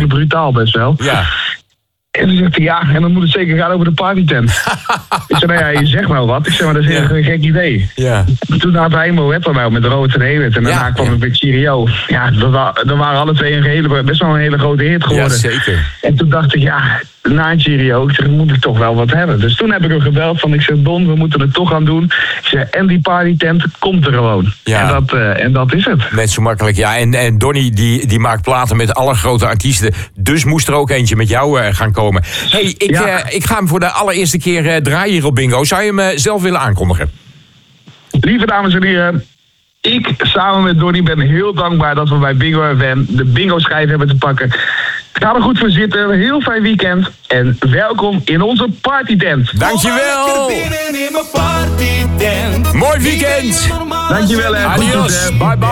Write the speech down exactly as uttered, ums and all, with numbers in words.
brutaal best wel. Ja. En toen zegt hij, ja, en dan moet het zeker gaan over de partytent. Ik zei, nou ja, je zegt wel wat. Ik zei, maar dat is Ja. een ja. gek idee. Ja. Toen had hij Moët nou met Robert en Ewert. En daarna Ja, kwam ja. ik met Chirio. Ja, dat, wa- dat waren alle twee een hele, best wel een hele grote hit Ja, geworden. zeker. En toen dacht ik, ja, na een Chirio, ik zeg, moet ik toch wel wat hebben. Dus toen heb ik hem gebeld van, ik zeg, Don, we moeten het toch gaan doen. Ik zeg, en die partytent komt er gewoon. Ja. En, dat, uh, en dat is het. Net zo makkelijk, ja. En, en Donnie, die, die maakt platen met alle grote artiesten. Dus moest er ook eentje met jou uh, gaan komen. Hey, ik, Ja. uh, ik ga hem voor de allereerste keer uh, draaien hier op Bingo. Zou je hem uh, zelf willen aankondigen? Lieve dames en heren, ik samen met Donnie ben heel dankbaar dat we bij Bingo F M de bingo-schijf hebben te pakken. Ga er goed voor zitten, een heel fijn weekend en welkom in onze partytent. Dankjewel! Mooi weekend! Dankjewel en Adios, bye bye!